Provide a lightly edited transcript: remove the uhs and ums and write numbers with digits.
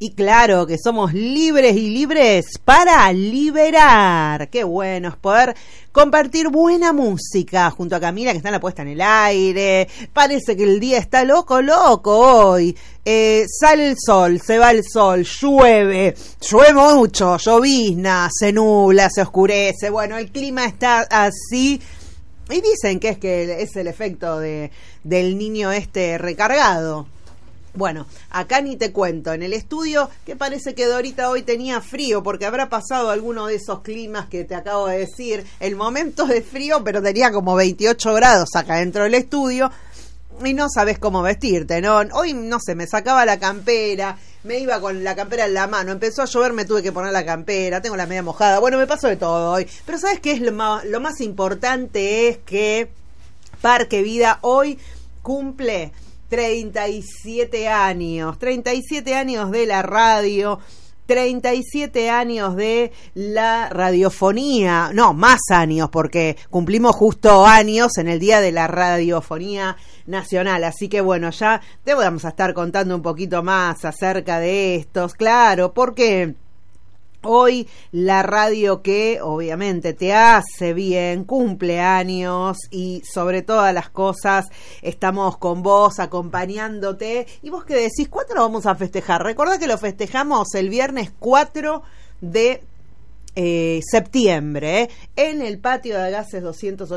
Y claro que somos libres y libres para liberar. Qué bueno es poder compartir buena música junto a Camila, que está en la puesta en el aire. Parece que el día está loco hoy. Sale el sol, se va el sol, llueve mucho, llovizna, se nubla, se oscurece. Bueno, el clima está así. Y dicen que es el efecto del niño recargado. Bueno, acá ni te cuento, en el estudio, que parece que Dorita hoy tenía frío, porque habrá pasado alguno de esos climas que te acabo de decir, el momento de frío, pero tenía como 28 grados acá dentro del estudio, y no sabes cómo vestirte, ¿no? Hoy, no sé, me sacaba la campera, me iba con la campera en la mano, empezó a llover, me tuve que poner la campera, tengo la media mojada, bueno, me pasó de todo hoy, pero ¿sabes qué es lo más importante? Es que Parque Vida hoy cumple 37 años de la radio, 37 años de la radiofonía, no, más años, porque cumplimos justo años en el Día de la Radiofonía Nacional, así que bueno, ya te vamos a estar contando un poquito más acerca de estos, claro, porque hoy la radio que obviamente te hace bien, cumple años y sobre todas las cosas estamos con vos acompañándote. Y vos que decís, ¿cuándo lo vamos a festejar? Recordá que lo festejamos el viernes 4 de septiembre en el patio de Agases 280.